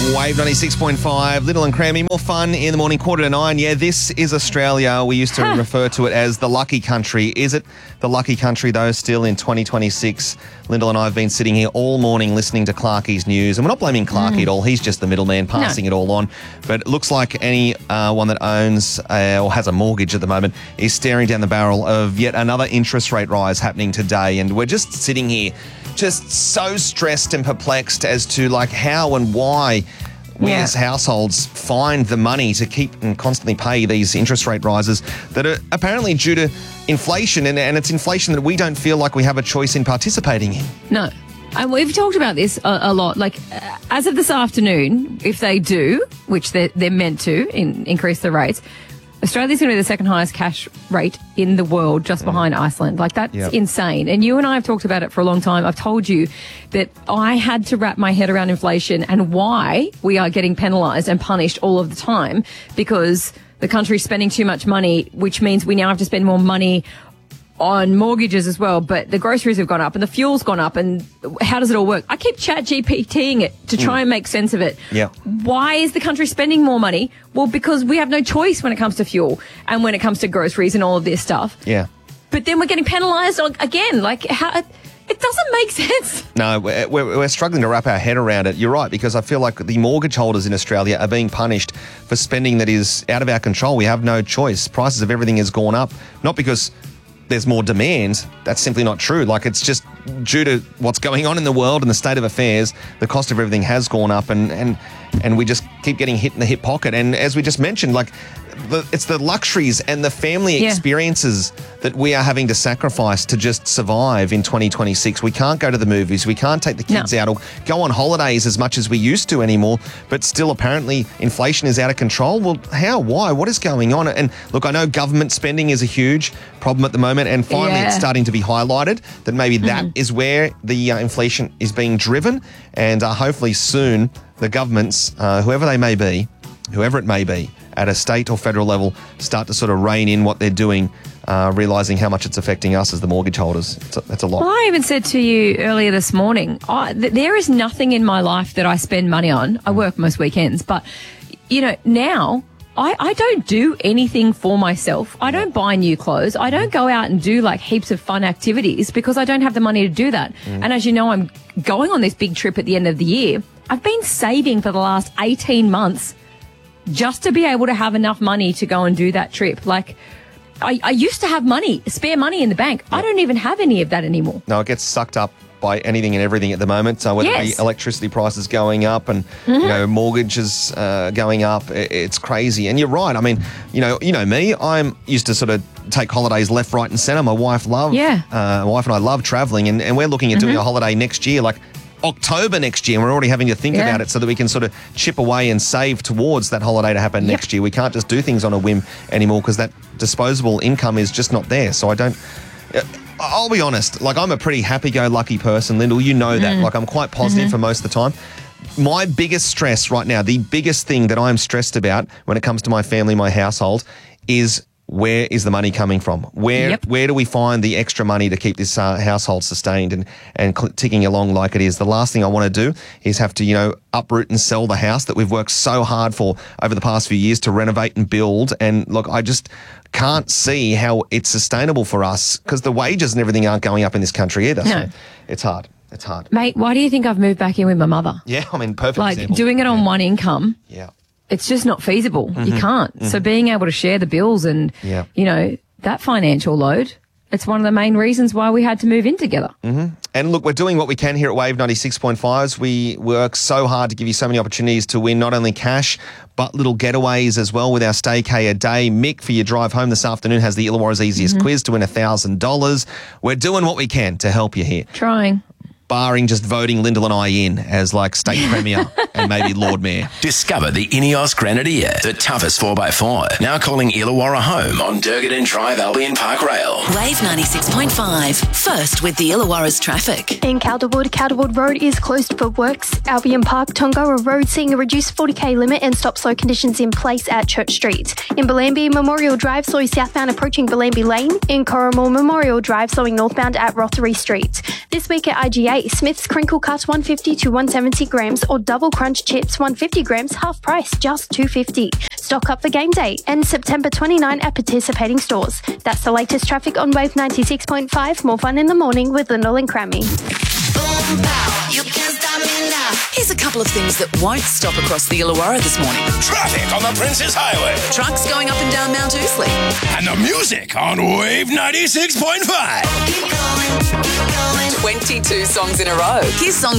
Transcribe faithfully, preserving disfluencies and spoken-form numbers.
Wave ninety-six point five, Little and Crammy. More fun in the morning, quarter to nine. Yeah, this is Australia. We used to huh. refer to it as the lucky country. Is it the lucky country, though, still in twenty twenty-six? Lyndall and I have been sitting here all morning listening to Clarkie's news. And we're not blaming Clarkie mm. at all. He's just the middleman passing no. it all on. But it looks like any uh, one that owns uh, or has a mortgage at the moment is staring down the barrel of yet another interest rate rise happening today. And we're just sitting here just so stressed and perplexed as to like how and why we yeah. as households find the money to keep and constantly pay these interest rate rises that are apparently due to inflation, and, and it's inflation that we don't feel like we have a choice in participating in. No. And we've talked about this a, a lot. Like, uh, as of this afternoon, if they do, which they're, they're meant to, in, increase the rates, Australia's going to be the second highest cash rate in the world, just behind mm. Iceland. Like, that's yep. insane. And you and I have talked about it for a long time. I've told you that I had to wrap my head around inflation and why we are getting penalised and punished all of the time, because the country's spending too much money, which means we now have to spend more money on mortgages as well, but the groceries have gone up and the fuel's gone up, and how does it all work? I keep chat GPTing it to try mm. and make sense of it. Yeah. Why is the country spending more money? Well, because we have no choice when it comes to fuel and when it comes to groceries and all of this stuff. Yeah. But then we're getting penalised again. Like, how... It doesn't make sense. No, we're, we're struggling to wrap our head around it. You're right, because I feel like the mortgage holders in Australia are being punished for spending that is out of our control. We have no choice. Prices of everything has gone up, not because there's more demand. That's simply not true. Like, it's just due to what's going on in the world and the state of affairs, the cost of everything has gone up, and and, and we just keep getting hit in the hip pocket. And as we just mentioned, like, the, it's the luxuries and the family yeah. experiences that we are having to sacrifice to just survive in twenty twenty-six. We can't go to the movies. We can't take the kids no. out or go on holidays as much as we used to anymore. But still, apparently, inflation is out of control. Well, how? Why? What is going on? And look, I know government spending is a huge problem at the moment, and finally yeah. it's starting to be highlighted that maybe that mm-hmm. is where the uh, inflation is being driven. And uh, hopefully soon the governments, uh, whoever they may be, whoever it may be, at a state or federal level, start to sort of rein in what they're doing, uh, realising how much it's affecting us as the mortgage holders. It's a, that's a lot. Well, I even said to you earlier this morning, I, th- there is nothing in my life that I spend money on. I work most weekends, but, you know, now I, I don't do anything for myself. I don't buy new clothes. I don't go out and do like heaps of fun activities because I don't have the money to do that. Mm. And as you know, I'm going on this big trip at the end of the year. I've been saving for the last eighteen months just to be able to have enough money to go and do that trip. Like, I, I used to have money, spare money in the bank. Yep. I don't even have any of that anymore. No, it gets sucked up by anything and everything at the moment. So whether yes. it be electricity prices going up and mm-hmm. you know mortgages uh, going up, it, it's crazy. And you're right. I mean, you know, you know me. I'm used to sort of take holidays left, right, and centre. My wife love. Yeah. Uh, my wife and I love travelling, and, and we're looking at mm-hmm. doing a holiday next year, like October next year, and we're already having to think yeah. about it so that we can sort of chip away and save towards that holiday to happen yep. next year. We can't just do things on a whim anymore because that disposable income is just not there. So I don't... I'll be honest, like, I'm a pretty happy-go-lucky person, Lyndall. You know that. Mm. Like, I'm quite positive mm-hmm. for most of the time. My biggest stress right now, the biggest thing that I'm stressed about when it comes to my family, my household, is... where is the money coming from? Where yep. where do we find the extra money to keep this uh, household sustained and, and cl- ticking along like it is? The last thing I want to do is have to, you know, uproot and sell the house that we've worked so hard for over the past few years to renovate and build. And look, I just can't see how it's sustainable for us because the wages and everything aren't going up in this country either. No. So it's hard. It's hard. Mate, why do you think I've moved back in with my mother? Yeah, I mean, perfect Like, example. doing it on yeah. one income. Yeah. It's just not feasible. Mm-hmm. You can't. Mm-hmm. So being able to share the bills and, yeah. you know, that financial load, it's one of the main reasons why we had to move in together. Mm-hmm. And look, we're doing what we can here at Wave ninety-six point five. We work so hard to give you so many opportunities to win not only cash, but little getaways as well with our Staycay a Day. Mick, for your drive home this afternoon, has the Illawarra's Easiest mm-hmm. Quiz to win one thousand dollars. We're doing what we can to help you here. Trying. Barring just voting Lyndall and I in as like state premier and maybe Lord Mayor. Discover the Ineos Grenadier, the toughest four by four. Now calling Illawarra home on Durgadin Drive, Albion Park Rail. Wave ninety-six point five. First with the Illawarra's traffic. In Calderwood, Calderwood Road is closed for works. Albion Park, Tongarra Road seeing a reduced forty k limit and stop-slow conditions in place at Church Street. In Belambie, Memorial Drive slowing southbound approaching Belambie Lane. In Corrimal, Memorial Drive slowing northbound at Rothery Street. This week at I G A, Smith's Crinkle Cut one fifty to one seventy grams or Double Crunch Crunch chips, one hundred fifty grams, half price, just two dollars fifty. Stock up for game day and September twenty-ninth at participating stores. That's the latest traffic on Wave ninety-six point five. More fun in the morning with Lyndall and Crammy. Boom, pow, you can't stop me now. Here's a couple of things that won't stop across the Illawarra this morning. Traffic on the Princess Highway. Trucks going up and down Mount Ousley. And the music on Wave ninety-six point five. Keep going, keep going. twenty-two songs in a row. Here's songs